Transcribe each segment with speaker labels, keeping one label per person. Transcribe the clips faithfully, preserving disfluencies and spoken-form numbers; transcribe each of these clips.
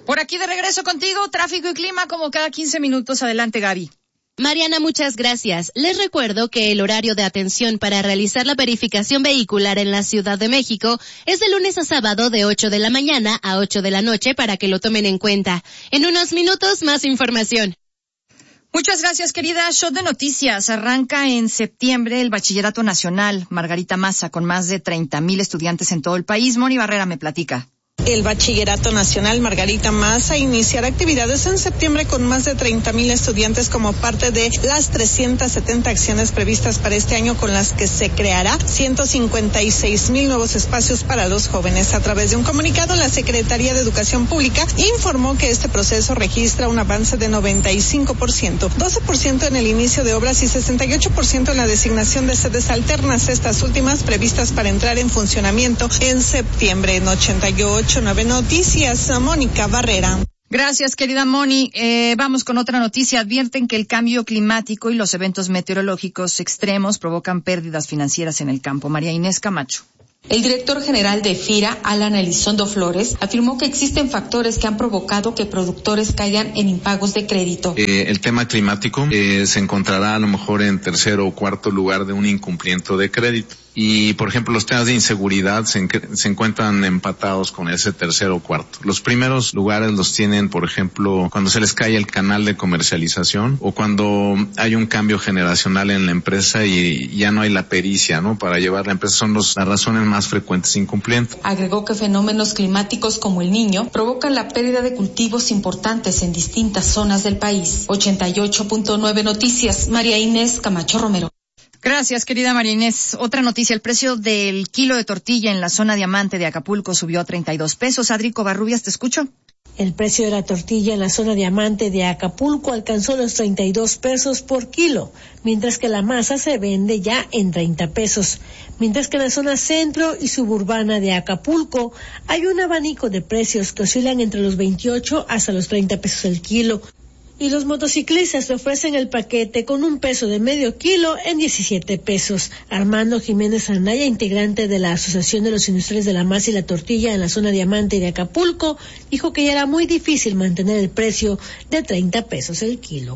Speaker 1: Por aquí de regreso contigo, tráfico y clima como cada quince minutos. Adelante, Gaby.
Speaker 2: Mariana, muchas gracias. Les recuerdo que el horario de atención para realizar la verificación vehicular en la Ciudad de México es de lunes a sábado de ocho de la mañana a ocho de la noche para que lo tomen en cuenta. En unos minutos, más información.
Speaker 1: Muchas gracias, querida. Shot de noticias. Arranca en septiembre el Bachillerato Nacional Margarita Maza con más de treinta mil estudiantes en todo el país. Moni Barrera me platica.
Speaker 3: El Bachillerato Nacional Margarita Maza iniciará actividades en septiembre con más de treinta mil estudiantes como parte de las trescientas setenta acciones previstas para este año, con las que se creará ciento cincuenta y seis mil nuevos espacios para los jóvenes. A través de un comunicado, la Secretaría de Educación Pública informó que este proceso registra un avance de noventa y cinco por ciento, doce por ciento en el inicio de obras y sesenta y ocho por ciento en la designación de sedes alternas, estas últimas previstas para entrar en funcionamiento en septiembre. En ochenta y ocho punto nueve Noticias, Mónica Barrera.
Speaker 1: Gracias, querida Moni. Eh, vamos con otra noticia. Advierten que el cambio climático y los eventos meteorológicos extremos provocan pérdidas financieras en el campo. María Inés Camacho.
Speaker 4: El director general de FIRA, Alan Elizondo Flores, afirmó que existen factores que han provocado que productores caigan en impagos de crédito.
Speaker 5: Eh, el tema climático eh, se encontrará a lo mejor en tercero o cuarto lugar de un incumplimiento de crédito. Y, por ejemplo, los temas de inseguridad se, en, se encuentran empatados con ese tercero o cuarto. Los primeros lugares los tienen, por ejemplo, cuando se les cae el canal de comercialización o cuando hay un cambio generacional en la empresa y ya no hay la pericia, ¿no?, para llevar la empresa. Son los, las razones más frecuentes de incumplimiento.
Speaker 4: Agregó que fenómenos climáticos como el Niño provocan la pérdida de cultivos importantes en distintas zonas del país. ochenta y ocho punto nueve Noticias, María Inés Camacho Romero.
Speaker 1: Gracias, querida María Inés. Otra noticia, el precio del kilo de tortilla en la zona Diamante de Acapulco subió a treinta y dos pesos. Adri Covarrubias, te escucho.
Speaker 6: El precio de la tortilla en la zona Diamante de Acapulco alcanzó los treinta y dos pesos por kilo, mientras que la masa se vende ya en treinta pesos. Mientras que en la zona centro y suburbana de Acapulco hay un abanico de precios que oscilan entre los veintiocho hasta los treinta pesos el kilo. Y los motociclistas le ofrecen el paquete con un peso de medio kilo en diecisiete pesos. Armando Jiménez Anaya, integrante de la Asociación de los Industriales de la Masa y la Tortilla en la zona Diamante de Acapulco, dijo que ya era muy difícil mantener el precio de treinta pesos el kilo.
Speaker 7: No,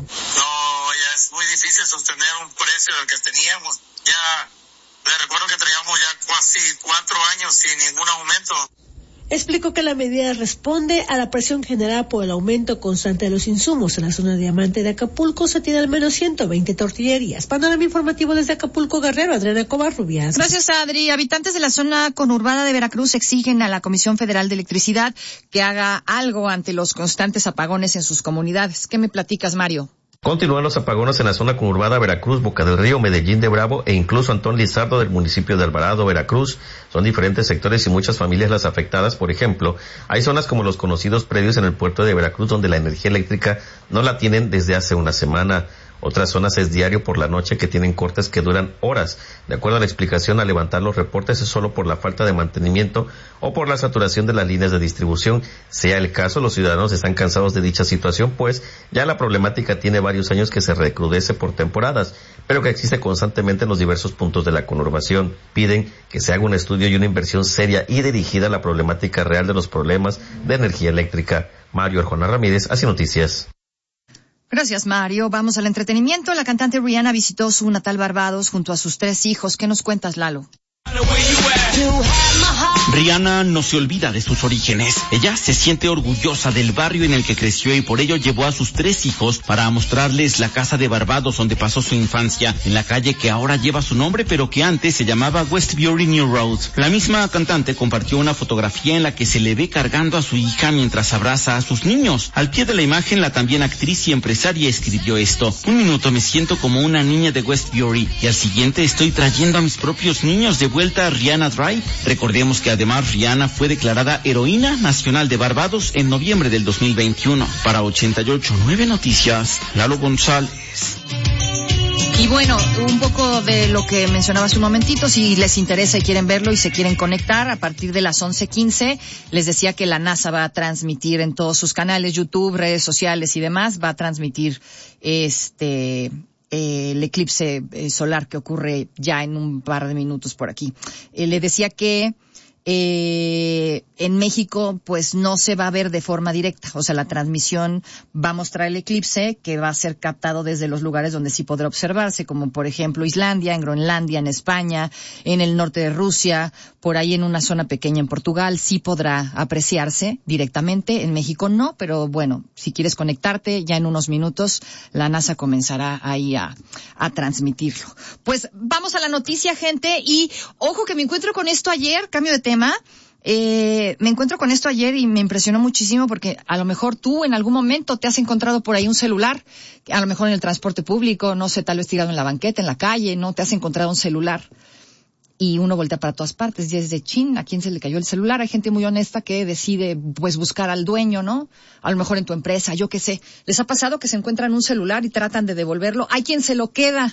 Speaker 7: ya es muy difícil sostener un precio del que teníamos. Ya, les recuerdo que teníamos ya casi cuatro años sin ningún aumento.
Speaker 6: Explicó que la medida responde a la presión generada por el aumento constante de los insumos. En la zona Diamante de Acapulco se tiene al menos ciento veinte tortillerías. Panorama informativo desde Acapulco, Guerrero, Adriana Covarrubias.
Speaker 1: Gracias, Adri. Habitantes de la zona conurbada de Veracruz exigen a la Comisión Federal de Electricidad que haga algo ante los constantes apagones en sus comunidades. ¿Qué me platicas, Mario?
Speaker 8: Continúan los apagones en la zona conurbada Veracruz, Boca del Río, Medellín de Bravo e incluso Antón Lizardo del municipio de Alvarado, Veracruz. Son diferentes sectores y muchas familias las afectadas. Por ejemplo, hay zonas como los conocidos predios en el puerto de Veracruz donde la energía eléctrica no la tienen desde hace una semana. Otras zonas es diario por la noche que tienen cortes que duran horas. De acuerdo a la explicación, al levantar los reportes es solo por la falta de mantenimiento o por la saturación de las líneas de distribución. Sea el caso, los ciudadanos están cansados de dicha situación, pues ya la problemática tiene varios años que se recrudece por temporadas, pero que existe constantemente en los diversos puntos de la conurbación. Piden que se haga un estudio y una inversión seria y dirigida a la problemática real de los problemas de energía eléctrica. Mario Arjona Ramírez, Así Noticias.
Speaker 1: Gracias, Mario. Vamos al entretenimiento. La cantante Rihanna visitó su natal Barbados junto a sus tres hijos. ¿Qué nos cuentas, Lalo?
Speaker 9: Rihanna no se olvida de sus orígenes. Ella se siente orgullosa del barrio en el que creció y por ello llevó a sus tres hijos para mostrarles la casa de Barbados donde pasó su infancia, en la calle que ahora lleva su nombre pero que antes se llamaba Westbury New Road. La misma cantante compartió una fotografía en la que se le ve cargando a su hija mientras abraza a sus niños. Al pie de la imagen, la también actriz y empresaria escribió esto: un minuto me siento como una niña de Westbury y al siguiente estoy trayendo a mis propios niños de vuelta a Rihanna Drive. Recordemos que además Rihanna fue declarada heroína nacional de Barbados en noviembre del dos mil veintiuno. Para ochenta y ocho punto nueve Noticias, Lalo González.
Speaker 1: Y bueno, un poco de lo que mencionaba hace un momentito, si les interesa y quieren verlo y se quieren conectar, a partir de las once quince, les decía que la NASA va a transmitir en todos sus canales, YouTube, redes sociales y demás, va a transmitir este... Eh, el eclipse eh, solar que ocurre ya en un par de minutos por aquí. Eh, le decía que Eh, en México, pues no se va a ver de forma directa. O sea, la transmisión va a mostrar el eclipse que va a ser captado desde los lugares donde sí podrá observarse, como por ejemplo Islandia, en Groenlandia, en España, en el norte de Rusia, por ahí en una zona pequeña en Portugal, sí podrá apreciarse directamente. En México no, pero bueno, si quieres conectarte, ya en unos minutos la NASA comenzará ahí a, a transmitirlo. Pues vamos a la noticia, gente, y ojo que me encuentro con esto ayer, cambio de tema. Eh, me encuentro con esto ayer y me impresionó muchísimo porque a lo mejor tú en algún momento te has encontrado por ahí un celular, a lo mejor en el transporte público, no sé, tal vez tirado en la banqueta, en la calle, no te has encontrado un celular y uno voltea para todas partes y es de chin, ¿a quién se le cayó el celular? Hay gente muy honesta que decide pues buscar al dueño, ¿no? A lo mejor en tu empresa, yo qué sé. ¿Les ha pasado que se encuentran un celular y tratan de devolverlo? Hay quien se lo queda.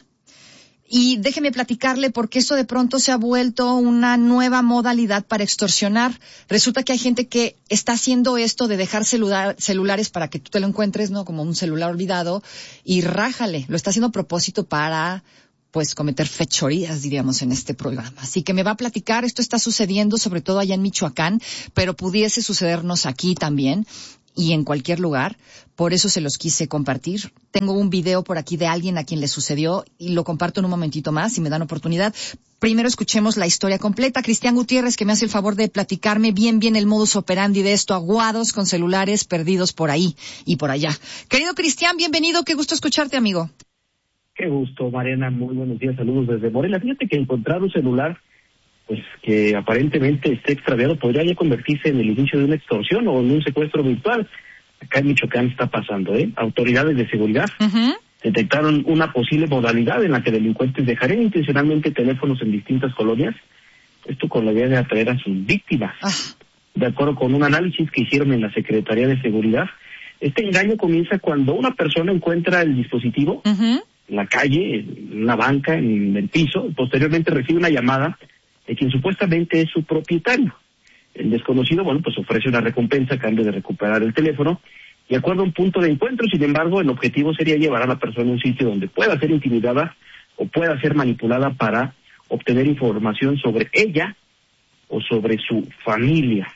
Speaker 1: Y déjeme platicarle porque esto de pronto se ha vuelto una nueva modalidad para extorsionar. Resulta que hay gente que está haciendo esto de dejar celular, celulares para que tú te lo encuentres, ¿no? Como un celular olvidado, y rájale. Lo está haciendo a propósito para, pues, cometer fechorías, diríamos, en este programa. Así que me va a platicar, esto está sucediendo sobre todo allá en Michoacán, pero pudiese sucedernos aquí también y en cualquier lugar. Por eso se los quise compartir. Tengo un video por aquí de alguien a quien le sucedió y lo comparto en un momentito más si me dan oportunidad. Primero escuchemos la historia completa. Cristian Gutiérrez, que me hace el favor de platicarme bien bien el modus operandi de esto, aguados con celulares perdidos por ahí y por allá. Querido Cristian, bienvenido, qué gusto escucharte, amigo.
Speaker 10: Qué gusto, Mariana, muy buenos días, saludos desde Morelia. Fíjate que encontrar un celular, pues que aparentemente esté extraviado, podría ya convertirse en el inicio de una extorsión o en un secuestro virtual. Acá en Michoacán está pasando, ¿eh? Autoridades de seguridad uh-huh. detectaron una posible modalidad en la que delincuentes dejarían intencionalmente teléfonos en distintas colonias, esto con la idea de atraer a sus víctimas. Uh. De acuerdo con un análisis que hicieron en la Secretaría de Seguridad, este engaño comienza cuando una persona encuentra el dispositivo uh-huh. en la calle, en una banca, en el piso, posteriormente recibe una llamada de quien supuestamente es su propietario. El desconocido, bueno, pues ofrece una recompensa a cambio de recuperar el teléfono y acuerda un punto de encuentro. Sin embargo, el objetivo sería llevar a la persona a un sitio donde pueda ser intimidada o pueda ser manipulada para obtener información sobre ella o sobre su familia.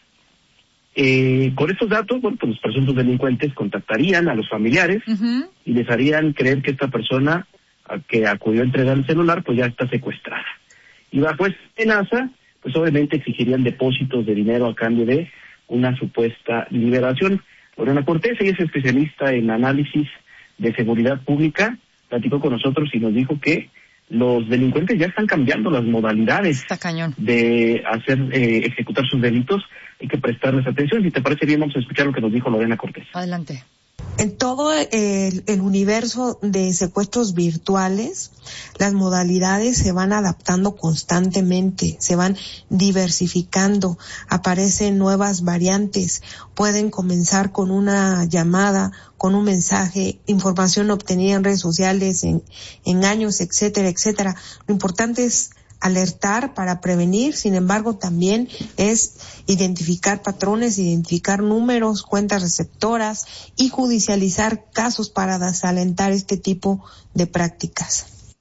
Speaker 10: Eh, con estos datos, bueno, pues los presuntos delincuentes contactarían a los familiares uh-huh. y les harían creer que esta persona a que acudió a entregar el celular, pues ya está secuestrada. Y bajo esta amenaza, pues obviamente exigirían depósitos de dinero a cambio de una supuesta liberación. Lorena Cortés, ella es especialista en análisis de seguridad pública, platicó con nosotros y nos dijo que los delincuentes ya están cambiando las modalidades de hacer eh, ejecutar sus delitos. Hay que prestarles atención. Si te parece bien, vamos a escuchar lo que nos dijo Lorena Cortés.
Speaker 1: Adelante.
Speaker 11: En todo el, el universo de secuestros virtuales, las modalidades se van adaptando constantemente, se van diversificando, aparecen nuevas variantes, pueden comenzar con una llamada, con un mensaje, información obtenida en redes sociales, en engaños, etcétera, etcétera. Lo importante es alertar para prevenir, sin embargo también es identificar patrones, identificar números, cuentas receptoras y judicializar casos para desalentar este tipo de prácticas.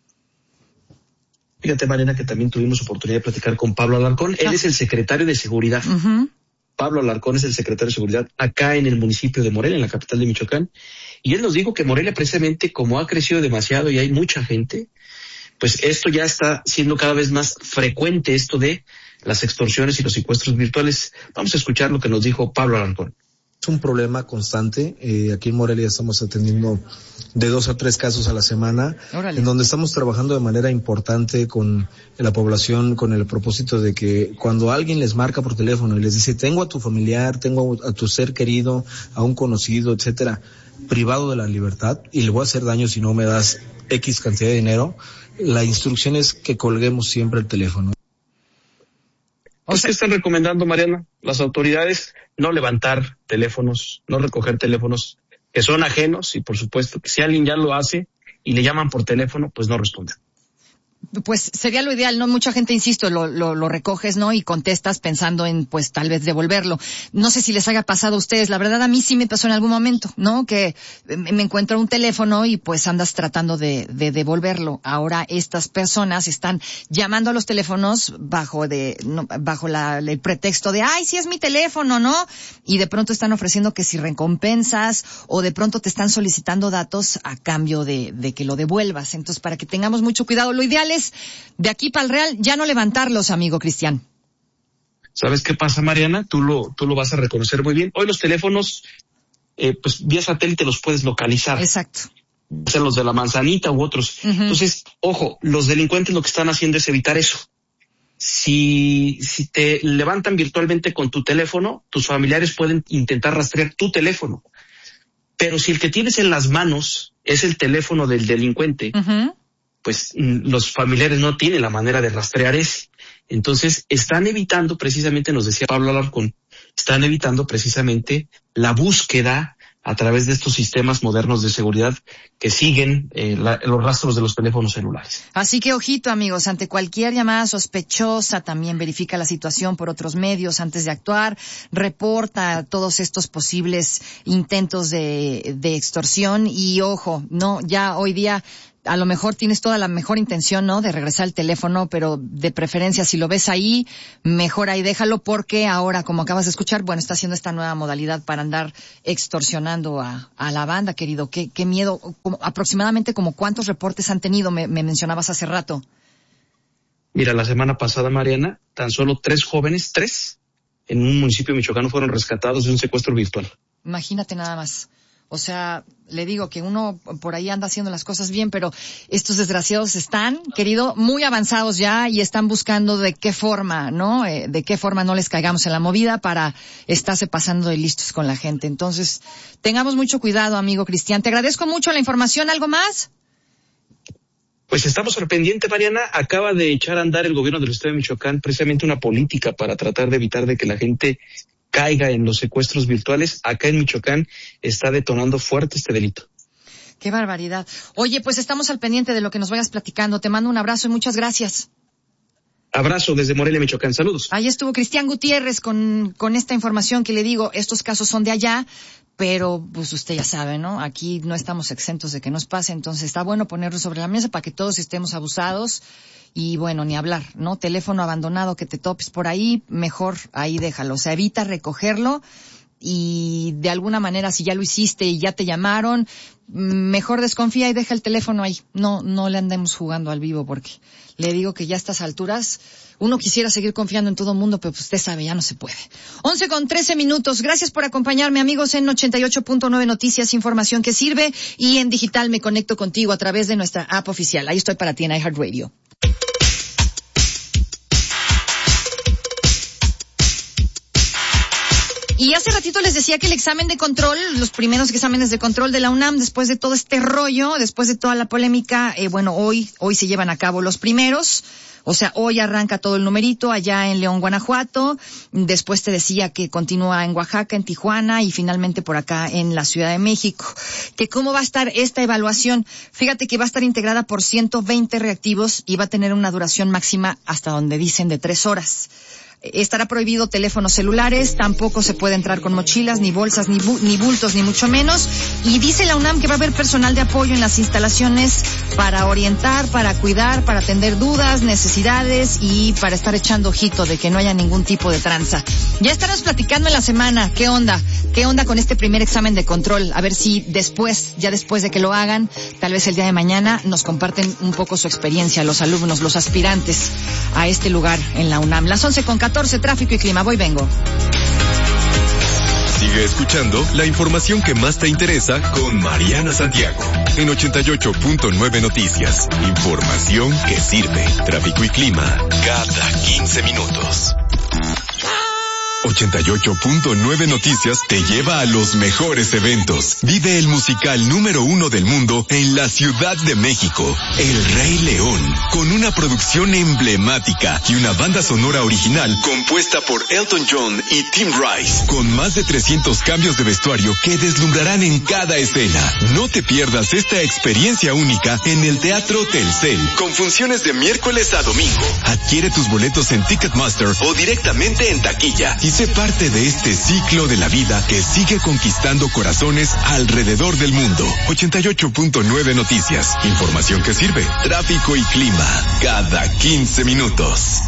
Speaker 10: Fíjate, Mariana, que también tuvimos oportunidad de platicar con Pablo Alarcón. Él es el secretario de Seguridad. Uh-huh. Pablo Alarcón es el secretario de Seguridad acá en el municipio de Morelia, en la capital de Michoacán. Y él nos dijo que Morelia, precisamente, como ha crecido demasiado y hay mucha gente, pues esto ya está siendo cada vez más frecuente, esto de las extorsiones y los secuestros virtuales. Vamos a escuchar lo que nos dijo Pablo Alarcón.
Speaker 12: Es un problema constante. Eh, aquí en Morelia estamos atendiendo de dos a tres casos a la semana, Órale. En donde estamos trabajando de manera importante con la población, con el propósito de que cuando alguien les marca por teléfono y les dice, tengo a tu familiar, tengo a tu ser querido, a un conocido, etcétera, privado de la libertad y le voy a hacer daño si no me das X cantidad de dinero, la instrucción es que colguemos siempre el teléfono.
Speaker 10: O sea, ¿qué están recomendando, Mariana? Las autoridades no levantar teléfonos, no recoger teléfonos que son ajenos y por supuesto que si alguien ya lo hace y le llaman por teléfono, pues no responde.
Speaker 1: pues sería lo ideal, ¿no? Mucha gente, insisto, lo, lo, lo recoges, ¿no? Y contestas pensando en, pues, tal vez devolverlo. No sé si les haya pasado a ustedes, la verdad a mí sí me pasó en algún momento, ¿no? Que me encuentro un teléfono y pues andas tratando de, de devolverlo. Ahora estas personas están llamando a los teléfonos bajo de, no, bajo la, el pretexto de, ay, sí es mi teléfono, ¿no? Y de pronto están ofreciendo que si recompensas o de pronto te están solicitando datos a cambio de, de que lo devuelvas. Entonces, para que tengamos mucho cuidado, lo ideal es de aquí para el Real ya no levantarlos, amigo Cristian.
Speaker 13: ¿Sabes qué pasa, Mariana? Tú lo, tú lo vas a reconocer muy bien. Hoy los teléfonos, eh, pues vía satélite los puedes localizar.
Speaker 1: Exacto.
Speaker 13: Sean los de la manzanita u otros. Uh-huh. Entonces, ojo, los delincuentes lo que están haciendo es evitar eso. Si, si te levantan virtualmente con tu teléfono, tus familiares pueden intentar rastrear tu teléfono. Pero si el que tienes en las manos es el teléfono del delincuente, uh-huh. pues los familiares no tienen la manera de rastrear ese. Entonces están evitando precisamente, nos decía Pablo Alarcón, están evitando precisamente la búsqueda a través de estos sistemas modernos de seguridad que siguen eh, la, los rastros de los teléfonos celulares.
Speaker 1: Así que ojito, amigos, ante cualquier llamada sospechosa, también verifica la situación por otros medios antes de actuar, reporta todos estos posibles intentos de, de extorsión y ojo, no, ya hoy día a lo mejor tienes toda la mejor intención, ¿no? De regresar el teléfono, pero de preferencia si lo ves ahí, mejor ahí déjalo porque ahora, como acabas de escuchar, bueno, está haciendo esta nueva modalidad para andar extorsionando a, a la banda, querido. Qué, qué miedo. Como, aproximadamente como cuántos reportes han tenido, me, me mencionabas hace rato.
Speaker 13: Mira, la semana pasada, Mariana, tan solo tres jóvenes, tres, en un municipio michoacano fueron rescatados de un secuestro virtual.
Speaker 1: Imagínate nada más. O sea, le digo que uno por ahí anda haciendo las cosas bien, pero estos desgraciados están, querido, muy avanzados ya y están buscando de qué forma, ¿no? Eh, de qué forma no les caigamos en la movida para estarse pasando de listos con la gente. Entonces, tengamos mucho cuidado, amigo Cristian. Te agradezco mucho la información. ¿Algo más?
Speaker 13: Pues estamos al pendiente, Mariana. Acaba de echar a andar el gobierno del estado de Michoacán precisamente una política para tratar de evitar de que la gente caiga en los secuestros virtuales. Acá en Michoacán está detonando fuerte este delito.
Speaker 1: Qué barbaridad. Oye, pues estamos al pendiente de lo que nos vayas platicando. Te mando un abrazo y muchas gracias.
Speaker 13: Abrazo desde Morelia, Michoacán. Saludos.
Speaker 1: Ahí estuvo Cristian Gutiérrez con, con esta información que le digo, estos casos son de allá, pero pues usted ya sabe, ¿no? Aquí no estamos exentos de que nos pase, entonces está bueno ponerlo sobre la mesa para que todos estemos abusados. Y bueno, ni hablar, ¿no? Teléfono abandonado que te topes por ahí, mejor ahí déjalo. O sea, evita recogerlo y de alguna manera si ya lo hiciste y ya te llamaron, mejor desconfía y deja el teléfono ahí. No, no le andemos jugando al vivo porque le digo que ya a estas alturas uno quisiera seguir confiando en todo el mundo, pero pues usted sabe, ya no se puede. once con trece minutos. Gracias por acompañarme, amigos, en ochenta y ocho punto nueve Noticias, información que sirve. Y en digital me conecto contigo a través de nuestra app oficial. Ahí estoy para ti en iHeartRadio. Y hace ratito les decía que el examen de control, los primeros exámenes de control de la UNAM, después de todo este rollo, después de toda la polémica, eh, bueno, hoy, hoy se llevan a cabo los primeros. O sea, hoy arranca todo el numerito allá en León, Guanajuato. Después te decía que continúa en Oaxaca, en Tijuana y finalmente por acá en la Ciudad de México. Que cómo va a estar esta evaluación. Fíjate que va a estar integrada por ciento veinte reactivos y va a tener una duración máxima hasta donde dicen de tres horas. Estará prohibido teléfonos celulares, tampoco se puede entrar con mochilas, ni bolsas, ni, bu- ni bultos, ni mucho menos. Y dice la UNAM que va a haber personal de apoyo en las instalaciones para orientar, para cuidar, para atender dudas, necesidades y para estar echando ojito de que no haya ningún tipo de tranza. Ya estaremos platicando en la semana, ¿qué onda? ¿Qué onda con este primer examen de control? A ver si después, ya después de que lo hagan, tal vez el día de mañana, nos comparten un poco su experiencia, los alumnos, los aspirantes a este lugar en la UNAM. Las once con catorce, tráfico y clima. Voy, vengo.
Speaker 14: Sigue escuchando la información que más te interesa con Mariana Santiago en ochenta y ocho punto nueve Noticias. Información que sirve. Tráfico y clima cada quince minutos. ochenta y ocho punto nueve Noticias te lleva a los mejores eventos. Vive el musical número uno del mundo en la Ciudad de México, El Rey León, con una producción emblemática y una banda sonora original compuesta por Elton John y Tim Rice, con más de trescientos cambios de vestuario que deslumbrarán en cada escena. No te pierdas esta experiencia única en el Teatro Telcel, con funciones de miércoles a domingo. Adquiere tus boletos en Ticketmaster o directamente en taquilla y sé parte de este ciclo de la vida que sigue conquistando corazones alrededor del mundo. ochenta y ocho punto nueve Noticias. Información que sirve. Tráfico y clima cada quince minutos.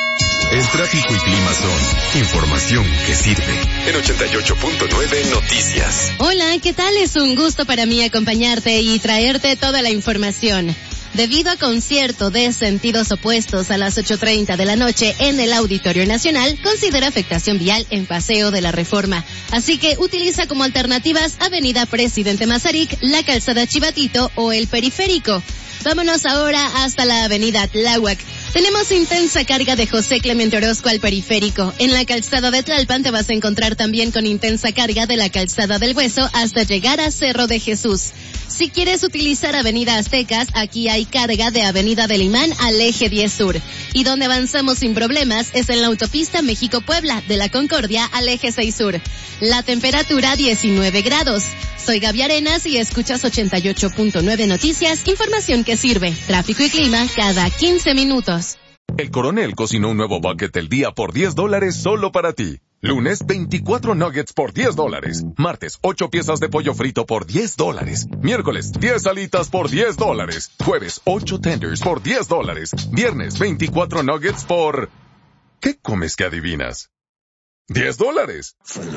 Speaker 14: El tráfico y clima son información que sirve. En ochenta y ocho punto nueve Noticias.
Speaker 2: Hola, ¿qué tal? Es un gusto para mí acompañarte y traerte toda la información. Debido a concierto de sentidos opuestos a las ocho treinta de la noche en el Auditorio Nacional, considera afectación vial en Paseo de la Reforma. Así que utiliza como alternativas Avenida Presidente Mazarik, la Calzada Chivatito o el Periférico. Vámonos ahora hasta la Avenida Tláhuac. Tenemos intensa carga de José Clemente Orozco al Periférico. En la Calzada de Tlalpan te vas a encontrar también con intensa carga de la Calzada del Hueso hasta llegar a Cerro de Jesús. Si quieres utilizar Avenida Aztecas, aquí hay carga de Avenida del Imán al Eje diez Sur. Y donde avanzamos sin problemas es en la autopista México-Puebla, de la Concordia al Eje seis Sur. La temperatura diecinueve grados. Soy Gaby Arenas y escuchas ochenta y ocho punto nueve Noticias, información que sirve. Tráfico y clima cada quince minutos.
Speaker 15: El Coronel cocinó un nuevo bucket del día por diez dólares solo para ti. Lunes, veinticuatro nuggets por diez dólares. Martes, ocho piezas de pollo frito por diez dólares. Miércoles, diez alitas por diez dólares. Jueves, ocho tenders por diez dólares. Viernes, veinticuatro nuggets por... ¿Qué comes que adivinas? diez dólares.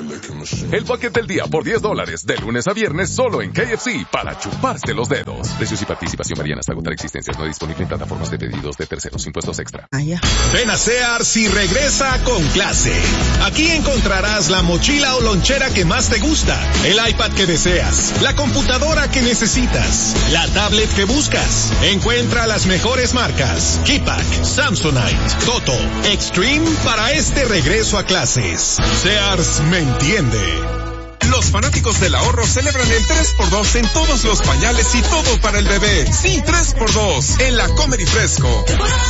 Speaker 15: El bucket del día por diez dólares, de lunes a viernes solo en K F C, para chuparse los dedos. Precios y participación varían hasta agotar existencias. No disponible en plataformas de pedidos de terceros, impuestos extra.
Speaker 16: Ah, ya. Ven a Sears y regresa con clase. Aquí encontrarás la mochila o lonchera que más te gusta, el iPad que deseas, la computadora que necesitas, la tablet que buscas. Encuentra las mejores marcas: Keypack, Samsonite, Toto, Extreme para este regreso a clases. Sears me entiende.
Speaker 17: Los fanáticos del ahorro celebran el tres por dos en todos los pañales y todo para el bebé. Sí, tres por dos en la Comer y Fresco.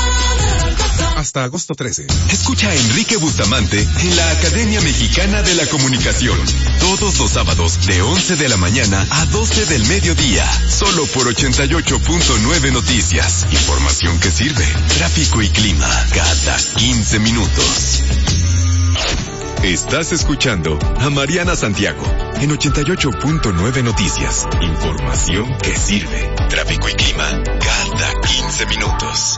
Speaker 17: Hasta agosto trece.
Speaker 14: Escucha a Enrique Bustamante en la Academia Mexicana de la Comunicación. Todos los sábados de once de la mañana a doce del mediodía. Solo por ochenta y ocho punto nueve Noticias. Información que sirve. Tráfico y clima cada quince minutos. Estás escuchando a Mariana Santiago en ochenta y ocho punto nueve Noticias. Información que sirve. Tráfico y clima cada quince minutos.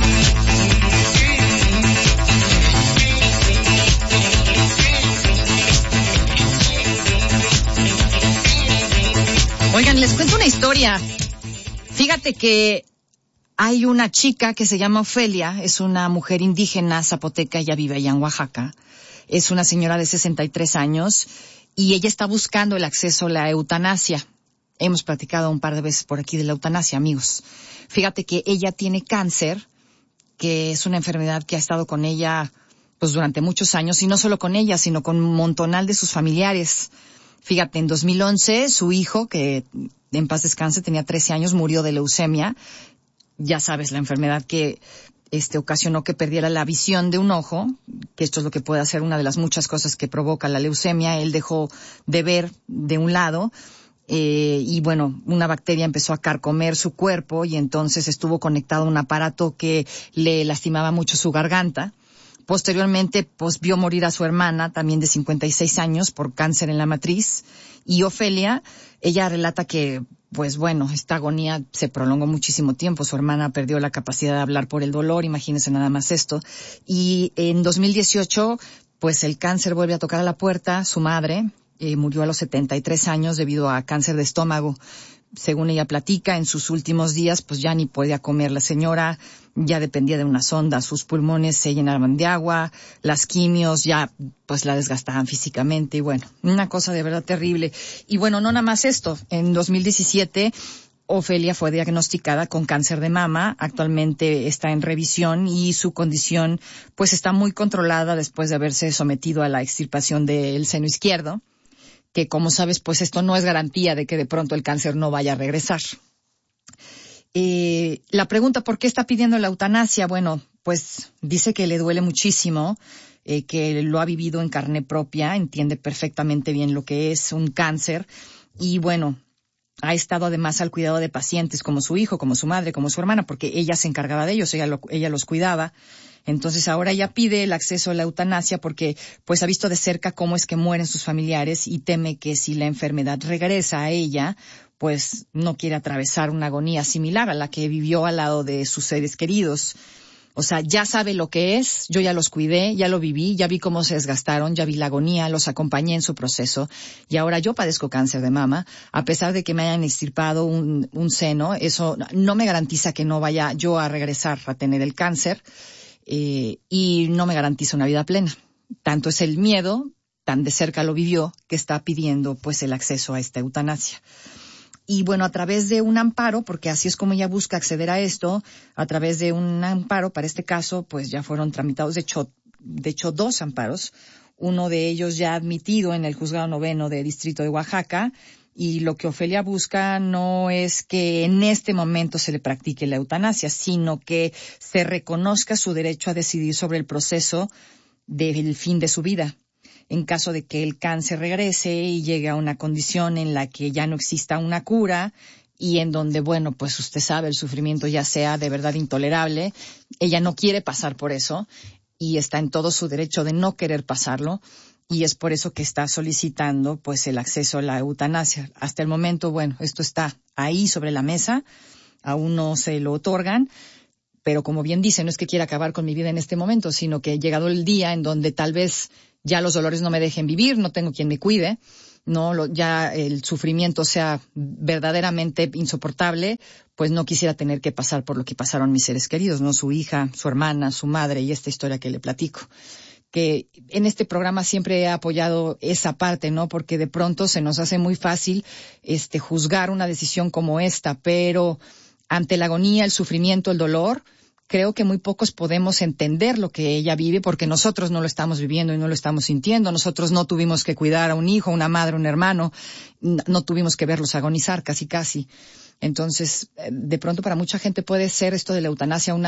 Speaker 1: Oigan, les cuento una historia. Fíjate que hay una chica que se llama Ofelia, es una mujer indígena zapoteca, ella vive allá en Oaxaca. Es una señora de sesenta y tres años y ella está buscando el acceso a la eutanasia. Hemos platicado un par de veces por aquí de la eutanasia, amigos. Fíjate que ella tiene cáncer, que es una enfermedad que ha estado con ella pues durante muchos años, y no solo con ella, sino con un montonal de sus familiares. Fíjate, en dos mil once su hijo, que en paz descanse, tenía trece años, murió de leucemia. Ya sabes, la enfermedad que este ocasionó que perdiera la visión de un ojo, que esto es lo que puede hacer una de las muchas cosas que provoca la leucemia. Él dejó de ver de un lado, eh, y bueno, una bacteria empezó a carcomer su cuerpo y entonces estuvo conectado a un aparato que le lastimaba mucho su garganta. Posteriormente, pues vio morir a su hermana, también de cincuenta y seis años, por cáncer en la matriz. Y Ofelia, ella relata que, pues bueno, esta agonía se prolongó muchísimo tiempo. Su hermana perdió la capacidad de hablar por el dolor, imagínense nada más esto. Y en dos mil dieciocho, pues el cáncer vuelve a tocar a la puerta. Su madre eh, murió a los setenta y tres años debido a cáncer de estómago. Según ella platica, en sus últimos días, pues ya ni podía comer la señora, ya dependía de una sonda, sus pulmones se llenaban de agua, las quimios ya pues la desgastaban físicamente, y bueno, una cosa de verdad terrible. Y bueno, no nada más esto, en dos mil diecisiete Ofelia fue diagnosticada con cáncer de mama, actualmente está en revisión y su condición pues está muy controlada después de haberse sometido a la extirpación del seno izquierdo, que como sabes pues esto no es garantía de que de pronto el cáncer no vaya a regresar. Eh, la pregunta, ¿por qué está pidiendo la eutanasia? Bueno, pues dice que le duele muchísimo, eh, que lo ha vivido en carne propia, entiende perfectamente bien lo que es un cáncer y bueno, ha estado además al cuidado de pacientes como su hijo, como su madre, como su hermana, porque ella se encargaba de ellos, ella, lo, ella los cuidaba. Entonces ahora ella pide el acceso a la eutanasia porque pues ha visto de cerca cómo es que mueren sus familiares y teme que si la enfermedad regresa a ella, pues no quiere atravesar una agonía similar a la que vivió al lado de sus seres queridos. O sea, ya sabe lo que es, yo ya los cuidé, ya lo viví, ya vi cómo se desgastaron, ya vi la agonía, los acompañé en su proceso y ahora yo padezco cáncer de mama. A pesar de que me hayan extirpado un, un seno, eso no me garantiza que no vaya yo a regresar a tener el cáncer eh, y no me garantiza una vida plena. Tanto es el miedo, tan de cerca lo vivió, que está pidiendo pues el acceso a esta eutanasia. Y bueno, a través de un amparo, porque así es como ella busca acceder a esto, a través de un amparo, para este caso, pues ya fueron tramitados, de hecho, de hecho dos amparos, uno de ellos ya admitido en el Juzgado Noveno de Distrito de Oaxaca, y lo que Ofelia busca no es que en este momento se le practique la eutanasia, sino que se reconozca su derecho a decidir sobre el proceso del fin de su vida. En caso de que el cáncer regrese y llegue a una condición en la que ya no exista una cura y en donde, bueno, pues usted sabe, el sufrimiento ya sea de verdad intolerable, ella no quiere pasar por eso y está en todo su derecho de no querer pasarlo y es por eso que está solicitando pues el acceso a la eutanasia. Hasta el momento, bueno, esto está ahí sobre la mesa, aún no se lo otorgan, pero como bien dice, no es que quiera acabar con mi vida en este momento, sino que llegado el día en donde tal vez ya los dolores no me dejen vivir, no tengo quien me cuide, no, lo, ya el sufrimiento sea verdaderamente insoportable, pues no quisiera tener que pasar por lo que pasaron mis seres queridos, no, su hija, su hermana, su madre y esta historia que le platico. Que en este programa siempre he apoyado esa parte, ¿no? Porque de pronto se nos hace muy fácil este juzgar una decisión como esta, pero ante la agonía, el sufrimiento, el dolor, creo que muy pocos podemos entender lo que ella vive porque nosotros no lo estamos viviendo y no lo estamos sintiendo. Nosotros no tuvimos que cuidar a un hijo, una madre, un hermano, no tuvimos que verlos agonizar casi casi. Entonces, de pronto para mucha gente puede ser esto de la eutanasia una